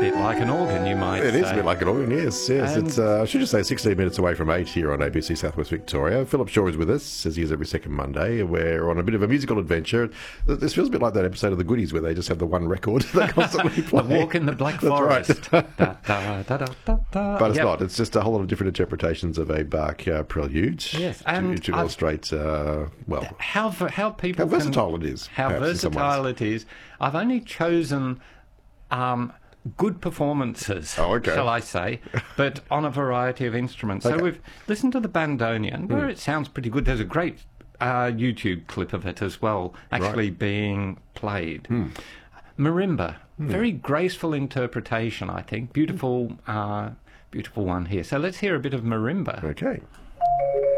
bit like an organ, you might say. It is a bit like an organ, yes. And It's, I should just say 16 minutes away from 8 here on ABC Southwest Victoria. Philip Shaw is with us, as he is every second Monday. We're on a bit of a musical adventure. This feels a bit like that episode of The Goodies where they just have the one record they constantly play. A Walk in the Black That's Forest. right. But it's Yep. not. It's just a whole lot of different interpretations of a Bach prelude. Yes, to and illustrate, How people how versatile it is. How perhaps, in some ways. versatile it is. I've only chosen good performances, Oh, okay. shall I say, but on a variety of instruments. So Okay. we've listened to the bandoneon, where it sounds pretty good. There's a great YouTube clip of it as well, actually being played. Marimba, very graceful interpretation, I think. Beautiful, beautiful one here. So let's hear a bit of marimba. Okay.